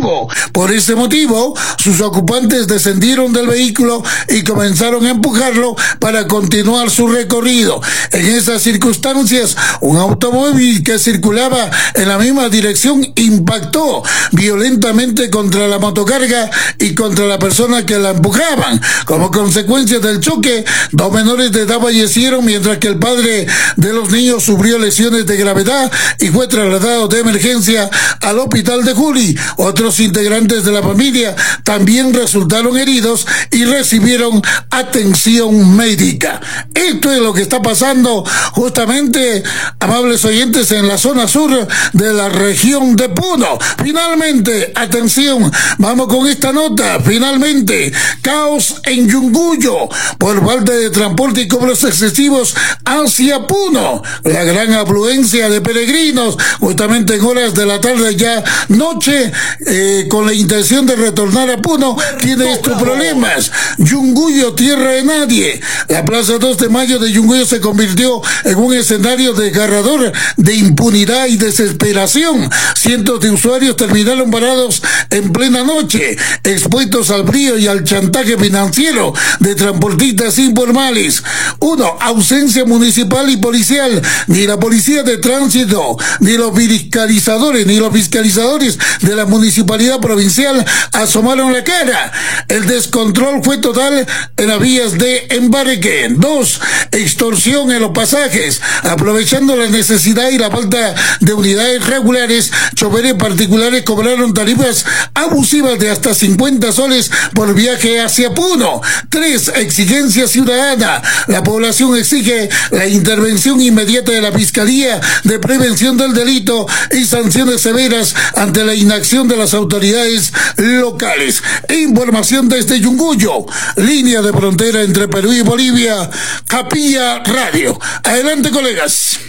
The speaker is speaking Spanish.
delictivo. Por ese motivo, sus ocupantes descendieron del vehículo y comenzaron a empujarlo para continuar su recorrido. En esas circunstancias, un automóvil que circulaba en la misma dirección impactó violentamente contra la motocarga y contra la persona que la empujaban. Como consecuencia del choque, 2 menores de edad fallecieron, mientras que el padre de los niños sufrió lesiones de gravedad y fue trasladado de emergencia al hospital de Juli. Otros integrantes de la familia también resultaron heridos y recibieron atención médica. Esto es lo que está pasando justamente, amables oyentes, en la zona sur de la región de Puno. Finalmente, atención, vamos con esta nota. Finalmente, caos en Yunguyo por falta de transporte y cobros excesivos hacia Puno. La gran afluencia de peregrinos justamente en horas de la tarde, ya noche, con la intención de retornar a Puno, tiene estos problemas. Yunguyo, tierra de nadie. La plaza 2 de mayo de Yunguyo se convirtió en un escenario desgarrador de impunidad y desesperación. Cientos de usuarios terminaron parados en plena noche, expuestos al frío y al chantaje financiero de transportistas informales. 1. Ausencia municipal y policial. Ni la policía de tránsito, ni los fiscalizadores de la municipalidad provincial asomaron la cara. El descontrol fue total en las vías de embarque. 2. Extorsión en los pasajes. Aprovechando la necesidad y la falta de unidades regulares, choferes particulares cobraron tarifas abusivas de hasta 50 soles por viaje hacia Puno. 3. Exigencia ciudadana. La población exige la intervención inmediata de la Fiscalía de Prevención del Delito y sanciones severas ante la inacción de las autoridades locales. Información desde Yunguyo, línea de frontera entre Perú y Bolivia, Capilla Radio. Adelante, colegas.